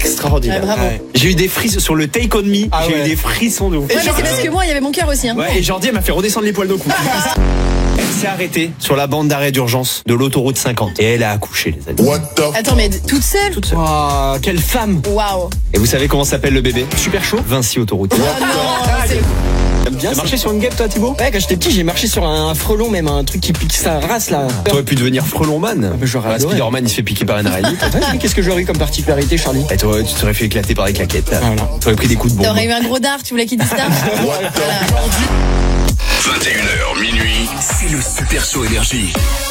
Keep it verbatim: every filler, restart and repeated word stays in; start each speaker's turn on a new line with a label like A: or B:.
A: extraordinaire.
B: Ouais, bravo.
A: Ouais. J'ai eu des frissons sur le Take On Me.
C: Ah
A: j'ai
C: ouais.
A: eu des frissons de ouf.
B: Ouais, mais c'est parce que moi, il y avait mon cœur aussi. Hein.
A: Ouais, et Jordi elle m'a fait redescendre les poils de cou. Elle s'est arrêtée sur la bande d'arrêt d'urgence de l'autoroute cinquante et elle a accouché, les amis.
D: What the
B: Attends, mais toute seule
A: Toute seule.
C: Oh, quelle femme.
B: Waouh.
A: Et vous savez comment s'appelle le bébé? Super chaud. Vinci autoroute.
B: Oh non, c'est...
C: T'aimes bien
A: T'as
C: ça?
A: marché sur une guêpe toi, Thibaut?
C: Ouais, quand j'étais petit, j'ai marché sur un frelon, même un truc qui pique sa race là.
A: T'aurais pu devenir frelon man.
C: mais j'aurais
A: Ah,
C: adoré.
A: Spider-Man il se fait piquer par une araignée.
C: Ouais, qu'est-ce que j'aurais eu comme particularité, Charlie?
A: Et toi, tu t'aurais fait éclater par des claquettes.
C: Voilà.
A: T'aurais pris des coups de bombe.
B: T'aurais eu un gros dard, tu voulais qu'il dise ça? Voilà.
D: vingt et une heures minuit, c'est le Super Show Énergie.